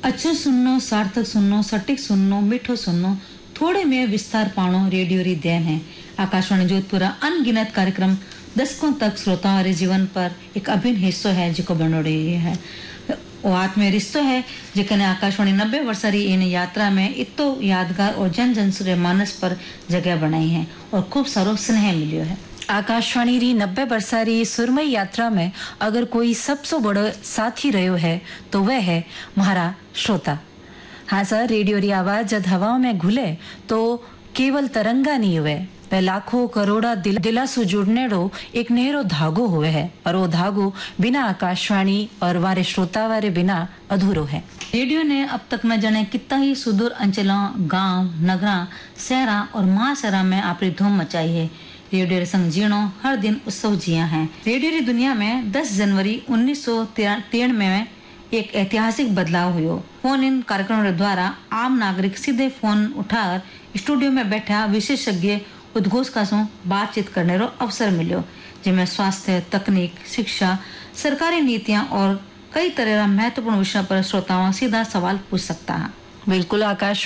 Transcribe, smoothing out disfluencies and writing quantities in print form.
अच्छो सुननो, सार्थक सुननो, सटीक सुननो, मीठो सुननो, थोड़े में विस्तार पानो रेडियो री देन है। आकाशवाणी जोधपुर अनगिनत कार्यक्रम दशकों तक श्रोताओं रे जीवन पर एक अभिन्न हिस्सो है जिको बनो रही है। वो आत्मीय रिश्तो है जिकने आकाशवाणी 90 वर्ष री इन यात्रा में इतो यादगार और जन जन रे मानस पर जगह बनाई है और खूब सारो स्नेह मिलियो है। आकाशवाणी री 90 वर्षा री सुरमई यात्रा में अगर कोई सबसे बड़ो साथी रहो है तो वह है हमारा श्रोता। हाँ सर, रेडियो री आवाज जब हवाओं में घुले तो केवल तरंगा नहीं हुए, वह लाखों करोड़ा दिला से जुड़ने रो एक नेहरो धागो हुए है और वो धागो बिना आकाशवाणी और वारे श्रोता वारे बिना अधूरो है। रेडियो ने अब तक न जाने कितना ही सुदूर अंचलों, गांव, नगरा, शहरा और महाशहरा में अपनी धूम मचाई है। रेडियो संग जीणो हर दिन उत्सव जिया है। रेडियो की दुनिया में 10 जनवरी 1993 में एक ऐतिहासिक बदलाव हुयो। फोन इन कार्यक्रमों द्वारा आम नागरिक सीधे फोन उठाकर स्टूडियो में बैठा विशेषज्ञ उद्घोषका से बातचीत करने रो अवसर मिलो, जिसमें स्वास्थ्य, तकनीक, शिक्षा, सरकारी नीतियां और कई तरह महत्वपूर्ण विषयों पर श्रोताओं सीधा सवाल पूछ सकता है। बिल्कुल आकाश